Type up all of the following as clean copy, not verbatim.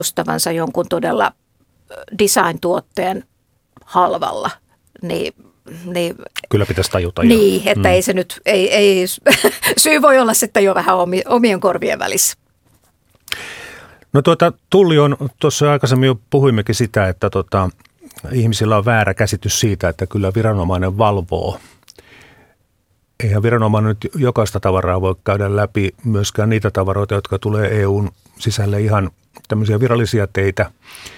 ostavansa jonkun todella design-tuotteen halvalla, niin kyllä pitäisi tajuta. Niin, että ei se nyt, ei syy voi olla sitten jo vähän omien korvien välissä. No Tulli on, tuossa aikaisemmin jo puhuimmekin sitä, että ihmisillä on väärä käsitys siitä, että kyllä viranomainen valvoo. Eihän viranomainen nyt jokaista tavaraa voi käydä läpi, myöskään niitä tavaroita, jotka tulee EUn sisälle ihan tämmöisiä virallisia teitä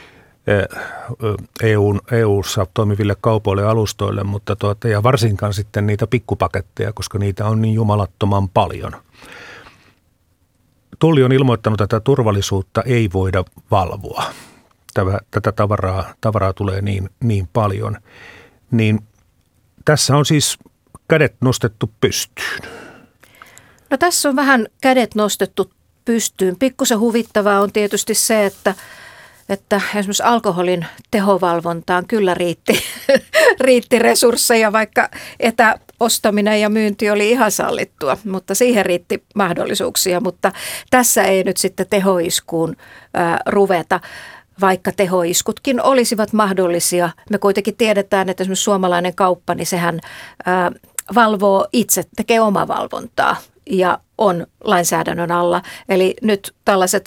EUssa toimiville kaupoille ja alustoille, mutta ja varsinkaan sitten niitä pikkupaketteja, koska niitä on niin jumalattoman paljon. Tulli on ilmoittanut, että turvallisuutta ei voida valvoa. Tätä tavaraa tulee niin paljon. Niin tässä on siis kädet nostettu pystyyn. No tässä on vähän kädet nostettu pystyyn. Pikkusen huvittavaa on tietysti se, että esimerkiksi alkoholin tehovalvontaan kyllä riitti resursseja, vaikka etäostaminen ja myynti oli ihan sallittua, mutta siihen riitti mahdollisuuksia. Mutta tässä ei nyt sitten tehoiskuun ruveta, vaikka tehoiskutkin olisivat mahdollisia. Me kuitenkin tiedetään, että esimerkiksi suomalainen kauppa, niin sehän valvoo itse, tekee omavalvontaa ja on lainsäädännön alla. Eli nyt tällaiset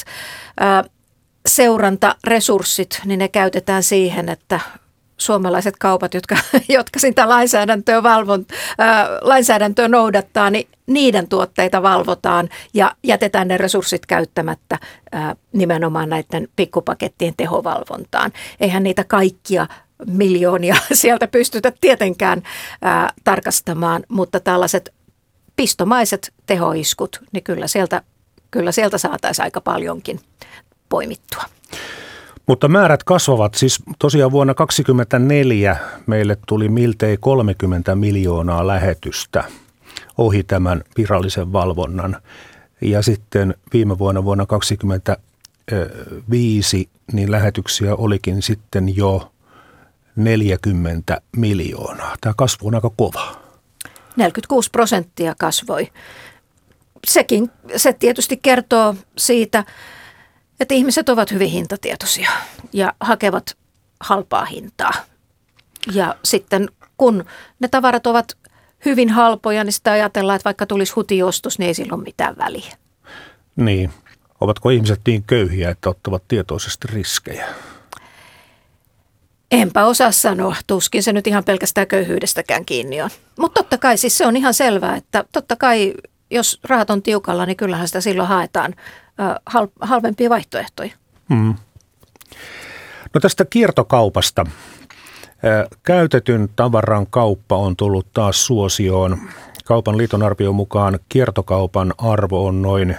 seurantaresurssit, niin ne käytetään siihen, että suomalaiset kaupat, jotka sitä lainsäädäntöä noudattaa, niin niiden tuotteita valvotaan ja jätetään ne resurssit käyttämättä nimenomaan näiden pikkupakettien tehovalvontaan. Eihän niitä kaikkia miljoonia sieltä pystytä tietenkään tarkastamaan, mutta tällaiset pistomaiset tehoiskut, niin kyllä sieltä saataisiin aika paljonkin poimittua. Mutta määrät kasvavat. Siis tosiaan vuonna 2024 meille tuli miltei 30 miljoonaa lähetystä ohi tämän virallisen valvonnan. Ja sitten viime vuonna 2025 niin lähetyksiä olikin sitten jo 40 miljoonaa. Tämä kasvu on aika kova. 46% kasvoi. Se tietysti kertoo siitä, että ihmiset ovat hyvin hintatietoisia ja hakevat halpaa hintaa. Ja sitten kun ne tavarat ovat hyvin halpoja, niin sitä ajatellaan, että vaikka tulisi hutiostos, niin ei sillä ole mitään väliä. Niin. Ovatko ihmiset niin köyhiä, että ottavat tietoisesti riskejä? Enpä osaa sanoa. Tuskin se nyt ihan pelkästään köyhyydestäkään kiinni on. Mutta totta kai siis se on ihan selvää, että totta kai jos rahat on tiukalla, niin kyllähän sitä silloin haetaan halvempia vaihtoehtoja. No tästä kiertokaupasta. Käytetyn tavaran kauppa on tullut taas suosioon. Kaupan liiton arvion mukaan kiertokaupan arvo on noin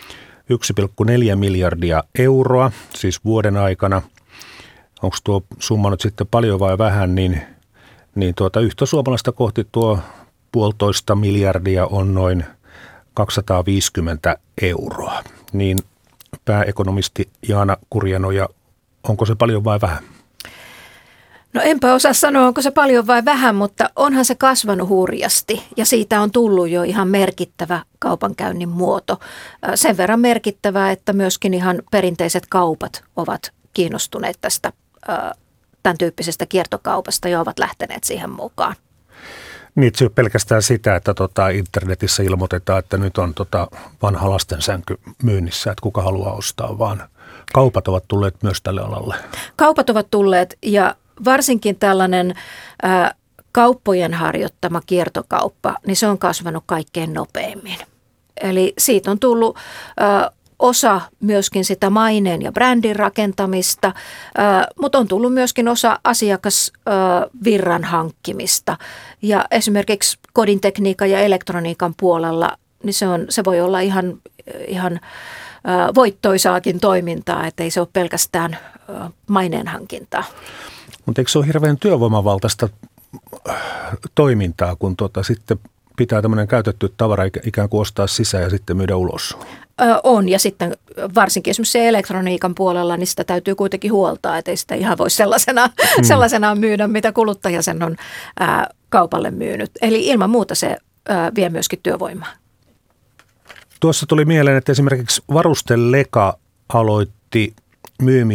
1,4 miljardia euroa, siis vuoden aikana. Onko tuo summa nyt sitten paljon vai vähän, niin yhtä suomalaista kohti tuo 1,5 miljardia on noin 250 euroa. Niin pääekonomisti Jaana Kurjanoja, onko se paljon vai vähän? No enpä osaa sanoa, onko se paljon vai vähän, mutta onhan se kasvanut hurjasti ja siitä on tullut jo ihan merkittävä kaupankäynnin muoto. Sen verran merkittävää, että myöskin ihan perinteiset kaupat ovat kiinnostuneet tästä tämän tyyppisestä kiertokaupasta ja ovat lähteneet siihen mukaan. Niin, se on pelkästään sitä, että internetissä ilmoitetaan, että nyt on vanha lastensänky myynnissä, että kuka haluaa ostaa, vaan kaupat ovat tulleet myös tälle alalle. Kaupat ovat tulleet ja varsinkin tällainen kauppojen harjoittama kiertokauppa, niin se on kasvanut kaikkein nopeimmin. Eli siitä on tullut osa myöskin sitä maineen ja brändin rakentamista, mutta on tullut myöskin osa asiakasvirran hankkimista. Ja esimerkiksi kodintekniikan ja elektroniikan puolella, niin se voi olla ihan voittoisaakin toimintaa, että ei se ole pelkästään maineen hankintaa. Mutta eikö se ole hirveän työvoimavaltaista toimintaa, kun sitten pitää tämmöinen käytetty tavara ikään kuin ostaa sisään ja sitten myydä ulos? On ja sitten varsinkin esimerkiksi elektroniikan puolella, niin sitä täytyy kuitenkin huoltaa, että ei sitä ihan voi sellaisenaan myydä, mitä kuluttaja sen on kaupalle myynyt. Eli ilman muuta se vie myöskin työvoimaa. Tuossa tuli mieleen, että esimerkiksi Varuste Leka aloitti myymiä